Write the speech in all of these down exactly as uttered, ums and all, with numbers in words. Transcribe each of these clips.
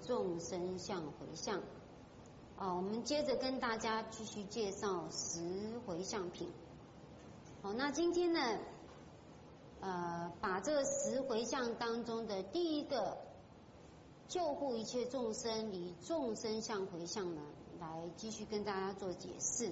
众生相回向。啊，我们接着跟大家继续介绍十回向品。好，那今天呢，呃，把这十回向当中的第一个救护一切众生离众生相回向呢，来继续跟大家做解释。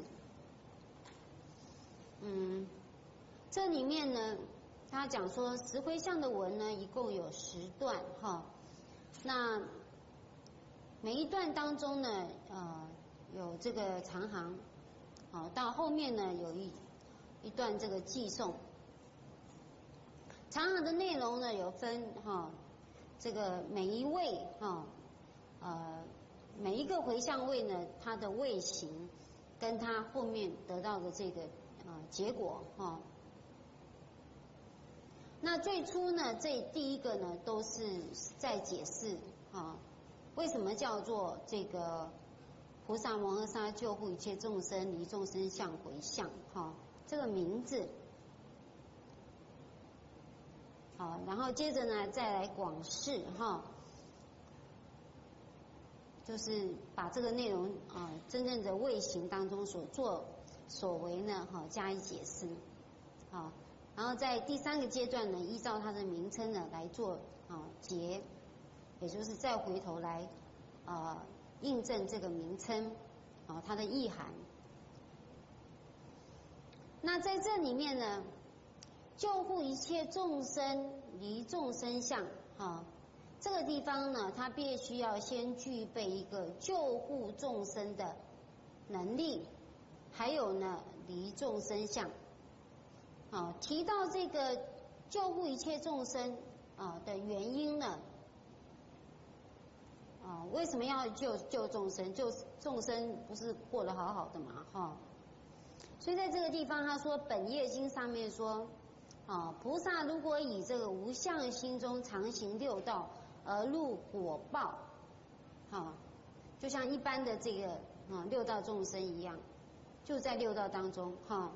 嗯，这里面呢，他讲说十回向的文呢，一共有十段哈。那每一段当中呢，呃，有这个长行，好，到后面呢有一一段这个寄颂。长行的内容呢有分哈，这个每一位哈，呃，每一个回向位呢，它的位行跟它后面得到的这个呃结果哈。那最初呢，这第一个呢都是在解释哈。为什么叫做这个菩萨摩诃萨救护一切众生离众生相回向？哈，这个名字。好，然后接着呢，再来广释哈，就是把这个内容啊，真正的位行当中所作所为呢，哈，加以解释。好，然后在第三个阶段呢，依照它的名称呢来做啊结。也就是再回头来，呃，印证这个名称，啊、呃，它的意涵。那在这里面呢，救护一切众生离众生相，哈、啊，这个地方呢，它必须要先具备一个救护众生的能力，还有呢，离众生相。啊，提到这个救护一切众生啊的原因呢？啊，为什么要救救众生？救众生不是过得好好的嘛，哈。所以在这个地方，他说本业经上面说，啊，菩萨如果以这个无相心中常行六道而入果报，哈，就像一般的这个啊六道众生一样，就在六道当中，哈，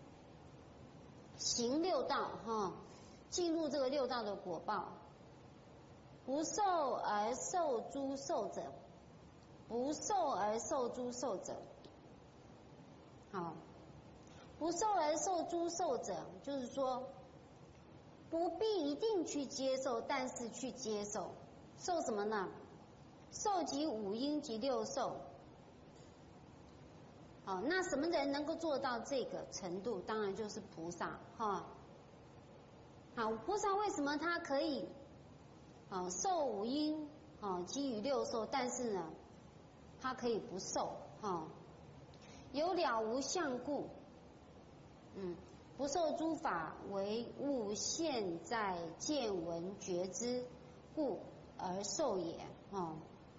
行六道，哈，进入这个六道的果报。不受而受诸受者，不受而受诸受者，好，不受而受诸受者，就是说不必一定去接受，但是去接受，受什么呢？受及五阴及六受。好，那什么人能够做到这个程度？当然就是菩萨，哈。好，菩萨为什么他可以？啊，受五阴，啊，给予六受，但是呢，它可以不受，哈，有了无相故，嗯，不受诸法为物现在见闻觉知故而受也，哈，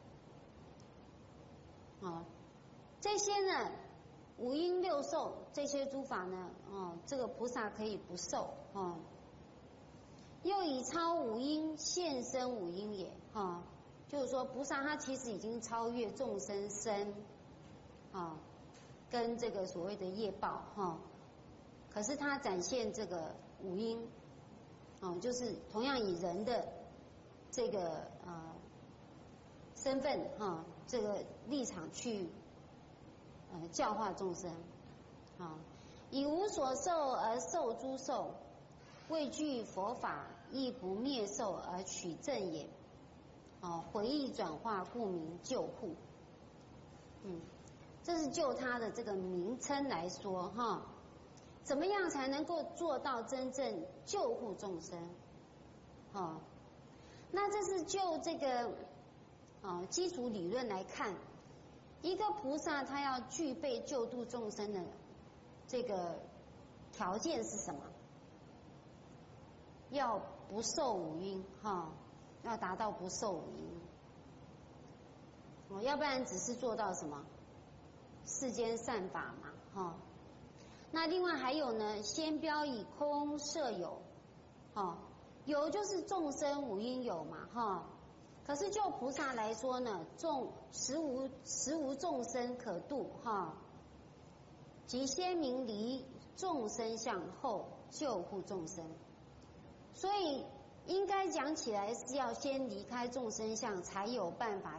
啊，这些呢，五阴六受这些诸法呢，哦，这个菩萨可以不受，哦。又以超五阴现身五阴也，哈、哦，就是说菩萨他其实已经超越众生身，啊、哦，跟这个所谓的业报，哈、哦，可是他展现这个五阴，哦，就是同样以人的这个呃身份，哈、哦，这个立场去呃教化众生，啊、哦，以无所受而受诸受。畏惧佛法，亦不灭受而取正也。哦，回忆转化，故名救护。嗯，这是就他的这个名称来说，哈，怎么样才能够做到真正救护众生？哦，那这是就这个哦基础理论来看，一个菩萨他要具备救度众生的这个条件是什么？要不受五阴，哈，要达到不受五阴，哦，要不然只是做到什么世间善法嘛，哈。那另外还有呢，先标以空摄有，哈，有就是众生五阴有嘛，哈。可是就菩萨来说呢，众实无实无众生可度，哈。即先明离众生相后救护众生。所以应该讲起来是要先离开众生相，才有办法